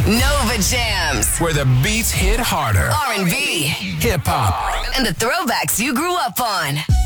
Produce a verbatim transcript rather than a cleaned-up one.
Nova Jams. Where the beats hit harder. R and B. Hip hop. And the throwbacks you grew up on.